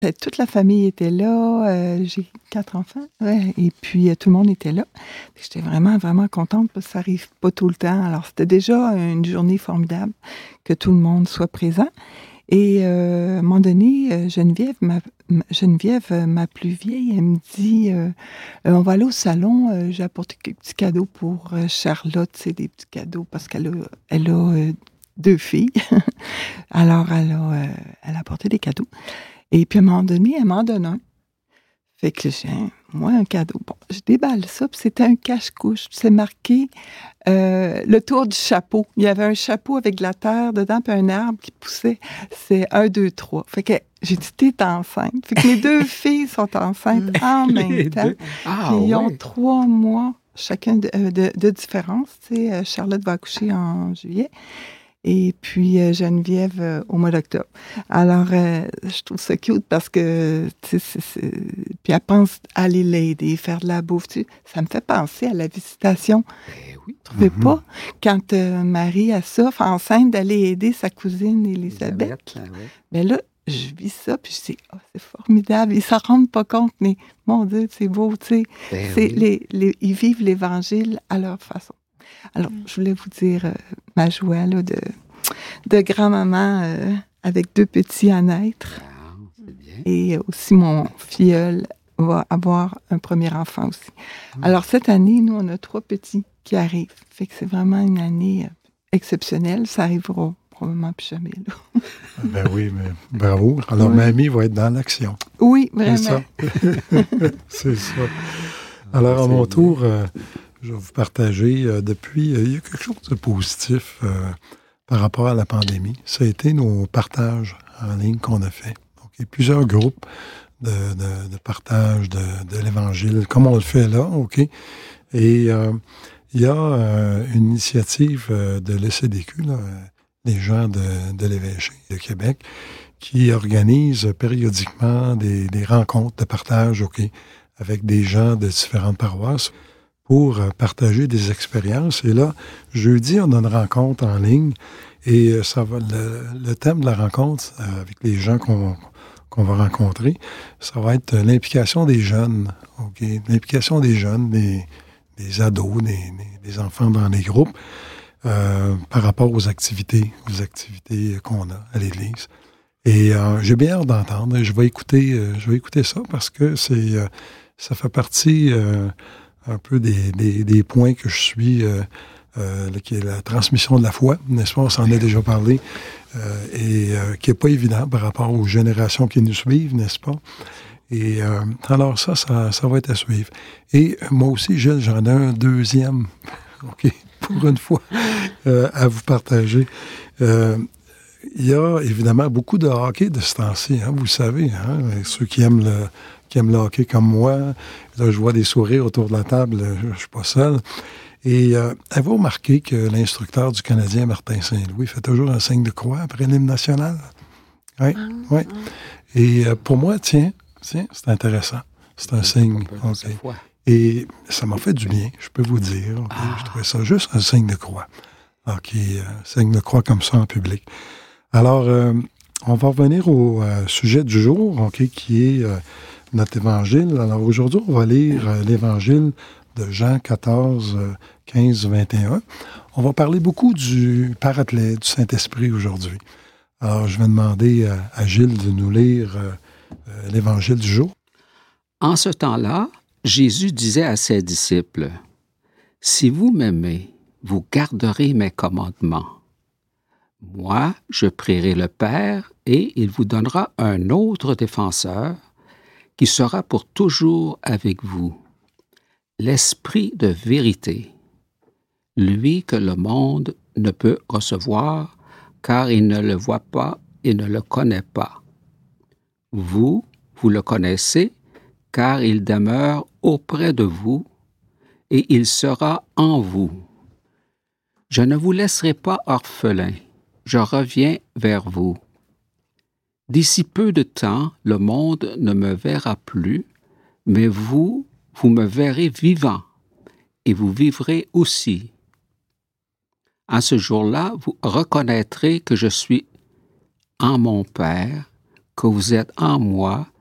toute la famille était là. J'ai 4 enfants. Ouais, et puis, tout le monde était là. Puis j'étais vraiment, vraiment contente parce que ça n'arrive pas tout le temps. Alors, c'était déjà une journée formidable que tout le monde soit présent. Et à un moment donné, Geneviève, ma plus vieille, elle me dit on va aller au salon, j'ai apporté quelques petits cadeaux pour Charlotte, c'est des petits cadeaux parce elle a 2 filles. Alors, elle a apporté des cadeaux. Et puis à un moment donné, elle m'en donne un. Fait que j'ai moi, un cadeau. Bon, je déballe ça, puis c'était un cache-couche. C'est marqué le tour du chapeau. Il y avait un chapeau avec de la terre dedans, puis un arbre qui poussait. C'est 1, 2, 3. Fait que j'ai dit, t'es enceinte. Fait que mes 2 filles sont enceintes en même temps. Puis ils ont 3 mois chacun de différence. Tu sais, Charlotte va accoucher en juillet. Et puis Geneviève au mois d'octobre. Alors, je trouve ça cute parce que, tu sais, puis elle pense aller l'aider, faire de la bouffe. Tu sais, ça me fait penser à la visitation. Ben oui. Vous trouvez pas? Quand Marie a ça, enceinte d'aller aider sa cousine Élisabeth. Mais là, je vis ça, puis je dis, c'est formidable. Ils ne s'en rendent pas compte, mais mon Dieu, c'est beau, tu sais. Ben Ils vivent l'Évangile à leur façon. Alors, je voulais vous dire ma joie là, de grand-maman avec 2 petits à naître. Ah, c'est bien. Et aussi, mon filleul va avoir un premier enfant aussi. Alors, cette année, nous, on a 3 petits qui arrivent. Fait que c'est vraiment une année exceptionnelle. Ça arrivera probablement plus jamais. Là. Ben oui, mais bravo. Alors, mamie va être dans l'action. Oui, vraiment. C'est ça. C'est ça. Alors, à mon tour... je vais vous partager depuis, il y a quelque chose de positif par rapport à la pandémie. Ça a été nos partages en ligne qu'on a fait. Donc, il y a plusieurs groupes de partage de l'Évangile, comme on le fait là, OK? Et il y a une initiative de l'ECDQ, là, les gens de l'Évêché de Québec, qui organisent périodiquement des rencontres de partage, OK, avec des gens de différentes paroisses, pour partager des expériences. Et là, jeudi, on a une rencontre en ligne et ça va le thème de la rencontre avec les gens qu'on va rencontrer, ça va être l'implication des jeunes, OK? L'implication des jeunes, des ados, des enfants dans les groupes par rapport aux activités qu'on a à l'Église. Et j'ai bien hâte d'entendre. Je vais écouter ça parce que ça fait partie... un peu des points que je suis, qui est la transmission de la foi, n'est-ce pas? On s'en a déjà parlé, et qui n'est pas évident par rapport aux générations qui nous suivent, n'est-ce pas? Et alors ça va être à suivre. Et moi aussi, Gilles, j'en ai un deuxième, OK, pour une fois, à vous partager. Il y a évidemment beaucoup de hockey de ce temps-ci, hein, vous le savez, hein, ceux qui aiment le hockey comme moi. Là, je vois des sourires autour de la table, je ne suis pas seul. Et avez-vous remarqué que l'instructeur du Canadien, Martin Saint-Louis, fait toujours un signe de croix après l'hymne national? Oui, oui. Et pour moi, tiens, c'est intéressant. C'est un signe. Okay. Et ça m'a fait du bien, je peux vous dire. Okay? Je trouvais ça juste un signe de croix. OK, signe de croix comme ça en public. Alors, on va revenir au sujet du jour, OK, qui est... notre évangile. Alors aujourd'hui, on va lire l'évangile de Jean 14, 15, 21. On va parler beaucoup du Paraclet, du Saint-Esprit aujourd'hui. Alors, je vais demander à Gilles de nous lire l'évangile du jour. En ce temps-là, Jésus disait à ses disciples, « Si vous m'aimez, vous garderez mes commandements. Moi, je prierai le Père et il vous donnera un autre défenseur qui sera pour toujours avec vous, l'Esprit de vérité, lui que le monde ne peut recevoir, car il ne le voit pas et ne le connaît pas. Vous le connaissez, car il demeure auprès de vous et il sera en vous. Je ne vous laisserai pas orphelins, je reviens vers vous. D'ici peu de temps, le monde ne me verra plus, mais vous me verrez vivant, et vous vivrez aussi. En ce jour-là, vous reconnaîtrez que je suis en mon Père, que vous êtes en moi